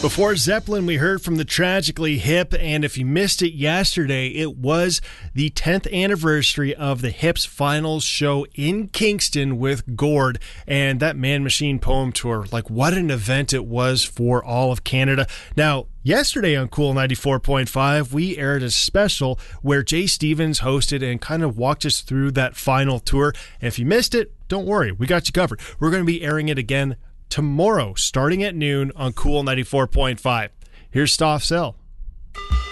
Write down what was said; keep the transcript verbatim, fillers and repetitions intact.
Before Zeppelin, we heard from the Tragically Hip, and if you missed it yesterday, it was the tenth anniversary of the Hip's finals show in Kingston with Gord and that Man Machine Poem Tour. Like, what an event it was for all of Canada. Now, yesterday on Cool ninety-four point five, we aired a special where Jay Stevens hosted and kind of walked us through that final tour. And if you missed it, don't worry, we got you covered. We're going to be airing it again tomorrow, starting at noon on Cool ninety-four point five. Here's Stoff Cell.